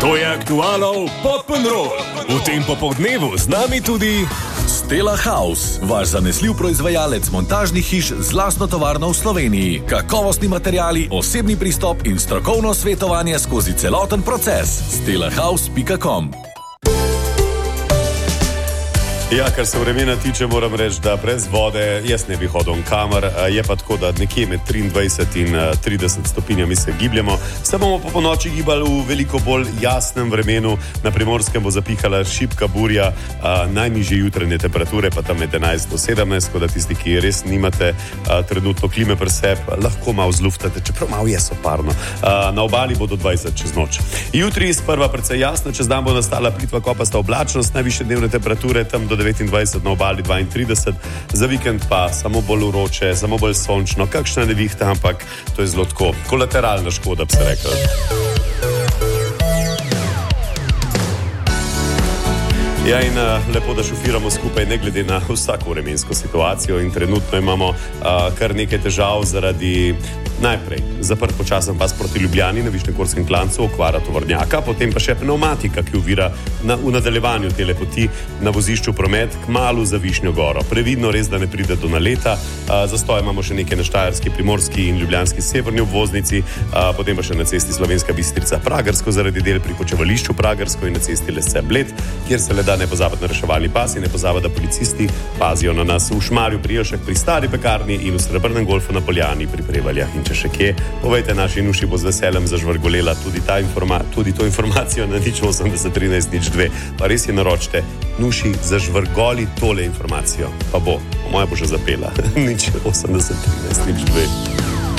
To je Aktualov Pop'n'Roll. V tem popoldnevu z nami tudi Stella House, vaš zanesljiv proizvajalec montažnih hiš z lastno tovarno v Sloveniji. Kakovostni materiali, osebni pristop in strokovno svetovanje skozi celoten proces. stellahouse.com. Ja, kar se vremena tiče, moram reči, da brez vode jaz ne bi hodil kamor. Je pa tako, da nekje med 23 in 30 stopinjami se gibljamo. Se bomo po noči gibali v veliko bolj jasnem vremenu. Na Primorskem bo zapihala šibka burja, najnižje jutranje temperature pa tam med 11 do 17, tako da tisti, ki res nimate trenutno klime pri sebi, lahko malo zluftate, čeprav malo je soparno. Na obali bo do 20 čez noč. Jutri sprva precej jasno, čez dan bo nastala plitva kopasta oblačnost, najvišje dnevne temperature tam do 29, na obali 32, za vikend pa samo bolj vroče, samo bolj sončno, kakšna nevihta, ampak to je zelo tako kolateralna škoda, bi se rekel. Ja, in lepo, da šofiramo skupaj, ne glede na vsako vremensko situacijo, in trenutno imamo kar nekaj težav zaradi najprej zaprt počasen pas proti Ljubljani na Višnjegorskem klancu, okvara tovornjaka, potem pa še pneumatika, ki ovira v nadaljevanju tele poti na vozišču promet kmalu za Višnjo goro. Previdno, res, da ne pride do naleta. Zastoj imamo še nekaj na Štajerski, Primorski in Ljubljanski severni obvoznici, potem pa še na cesti Slovenska Bistrica Pragersko zaradi del pri počevališču Pragersko in na cesti Lesce Bled, kjer se le da ne pozabiti na reševalni pas in ne pozabiti, da policisti pazijo na nas v Šmarju pri Jelšah, pri Stari pekarni in v Srebrnem golfu na Poljani pri Prevaljah. In če še kje, povejte, naši Nuši bo z veseljem zažvrgolela tudi to informacijo na 080 13 02. Pa res je naročite, Nuši, zažvrgoli tole informacijo. Pa bo, po moje bo že zapela. 080 13 02.